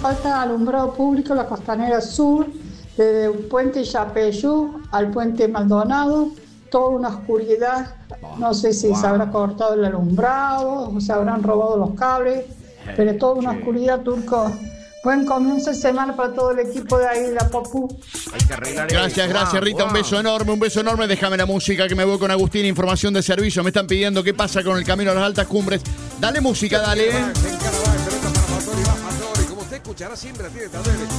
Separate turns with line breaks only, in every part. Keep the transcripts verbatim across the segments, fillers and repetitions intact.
falta alumbrado público en la Costanera Sur, desde el puente Yapeyú al puente Maldonado, toda una oscuridad. No sé si wow. se habrá cortado el alumbrado o se habrán robado los cables, hey, pero toda una che. oscuridad, Turco. Buen comienzo de semana para todo el equipo de ahí de la Popú.
Gracias, gracias Rita, wow. un beso enorme, un beso enorme. Déjame la música que me voy con Agustín, información de servicio. Me están pidiendo qué pasa con el camino a las altas cumbres. Dale música, dale.
Como usted escuchará siempre, tiene talleres.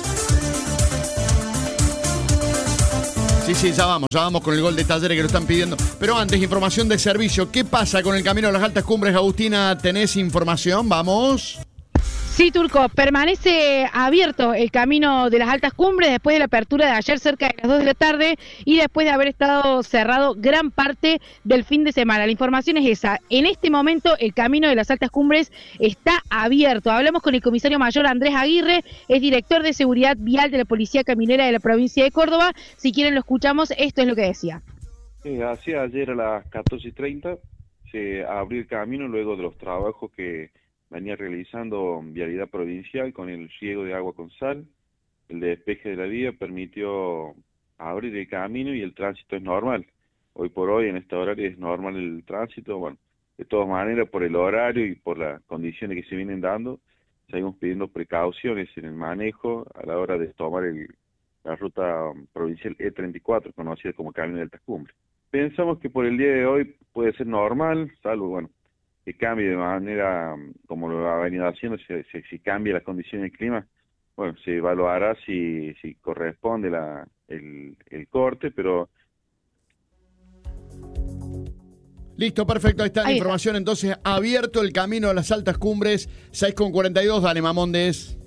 Sí, sí, ya vamos, ya vamos con el gol de Talleres que lo están pidiendo. Pero antes, información de servicio. ¿Qué pasa con el camino a las altas cumbres, Agustina? ¿Tenés información? Vamos.
Sí, Turco, permanece abierto el camino de las altas cumbres después de la apertura de ayer cerca de las dos de la tarde y después de haber estado cerrado gran parte del fin de semana. La información es esa. En este momento el camino de las altas cumbres está abierto. Hablamos con el comisario mayor Andrés Aguirre, es director de seguridad vial de la Policía Caminera de la provincia de Córdoba. Si quieren lo escuchamos, esto es lo que decía.
Sí, así ayer a las catorce y treinta se abrió el camino luego de los trabajos que venía realizando Vialidad Provincial con el riego de agua con sal. El despeje de la vía permitió abrir el camino y el tránsito es normal. Hoy por hoy, en este horario, es normal el tránsito. Bueno, de todas maneras, por el horario y por las condiciones que se vienen dando, seguimos pidiendo precauciones en el manejo a la hora de tomar el, la ruta provincial E treinta y cuatro, conocida como Camino de Altas Cumbres. Pensamos que por el día de hoy puede ser normal, salvo, bueno, que cambie de manera como lo ha venido haciendo, si, si, si cambia las condiciones del clima, bueno, se evaluará si, si corresponde la, el, el corte, pero...
Listo, perfecto, ahí está la información, entonces abierto el camino a las altas cumbres, seis con cuarenta y dos, dale Mamondes.